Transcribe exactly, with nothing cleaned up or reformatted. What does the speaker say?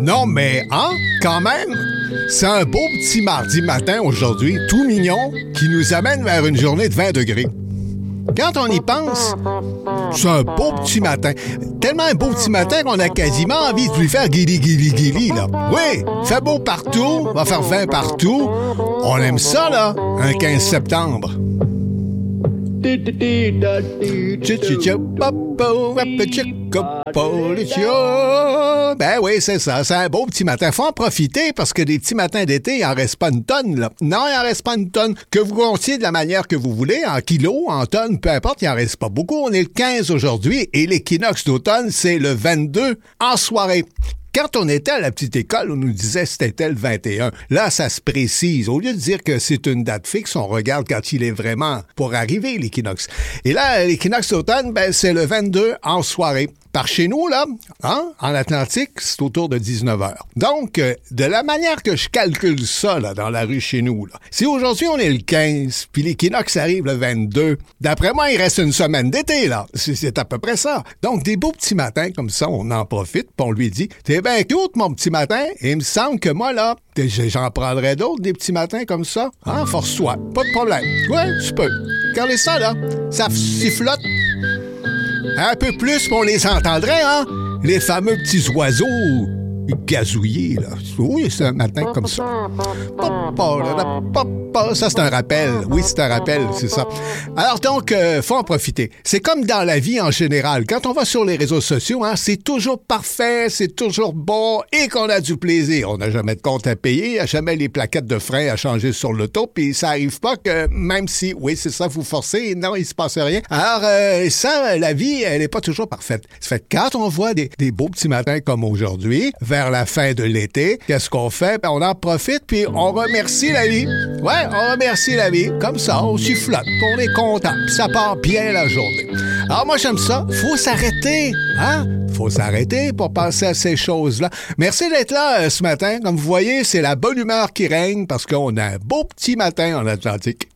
Non, mais, hein, quand même, c'est un beau petit mardi matin aujourd'hui, tout mignon, qui nous amène vers une journée de vingt degrés. Quand on y pense, c'est un beau petit matin. Tellement un beau petit matin qu'on a quasiment envie de lui faire guili guili guili, là. Oui, fait beau partout, va faire vingt partout. On aime ça, là, un quinze septembre. Ben oui, c'est ça. C'est un beau petit matin. Faut en profiter parce que des petits matins d'été, il en reste pas une tonne, là. Non, il en reste pas une tonne. Que vous comptiez de la manière que vous voulez, en kilos, en tonnes, peu importe, il en reste pas beaucoup. On est le quinze aujourd'hui et l'équinoxe d'automne, c'est le vingt-deux en soirée. Quand on était à la petite école, on nous disait que c'était le vingt et un. Là, ça se précise. Au lieu de dire que c'est une date fixe, on regarde quand il est vraiment pour arriver, l'équinoxe. Et là, l'équinoxe d'automne, ben, c'est le vingt-deux en soirée. Par chez nous, là, hein, en Atlantique, c'est autour de dix-neuf heures. Donc, euh, de la manière que je calcule ça, là, dans la rue chez nous, là, si aujourd'hui on est le quinze, puis l'équinoxe arrive le vingt-deux, d'après moi, il reste une semaine d'été, là. C'est, c'est à peu près ça. Donc, des beaux petits matins comme ça, on en profite, puis on lui dit, t'es bien cute, mon petit matin, et il me semble que moi, là, j'en prendrais d'autres, des petits matins comme ça. Hein, force-toi, pas de problème. Ouais, tu peux. Regardez ça, là, ça sifflote. Un peu plus, on les entendrait, hein? Les fameux petits oiseaux gazouillés, là. Oui, c'est un matin comme ça. Ça, c'est un rappel. Oui, c'est un rappel, c'est ça. Alors donc, euh, faut en profiter. C'est comme dans la vie en général. Quand on va sur les réseaux sociaux, hein, c'est toujours parfait, c'est toujours bon et qu'on a du plaisir. On n'a jamais de compte à payer, il n'y a jamais les plaquettes de frein à changer sur l'auto, puis ça arrive pas que, même si, oui, c'est ça, vous forcez, non, il se passe rien. Alors, euh, ça, la vie, elle n'est pas toujours parfaite. Ça fait que quand on voit des, des beaux petits matins comme aujourd'hui, vers la fin de l'été, qu'est-ce qu'on fait? Ben, on en profite, puis on remercie la vie. Ouais, on remercie la vie. Comme ça, on sifflote, puis on est content, puis ça part bien la journée. Alors moi, j'aime ça. Faut s'arrêter, hein? Faut s'arrêter pour penser à ces choses-là. Merci d'être là euh, ce matin. Comme vous voyez, c'est la bonne humeur qui règne parce qu'on a un beau petit matin en Atlantique.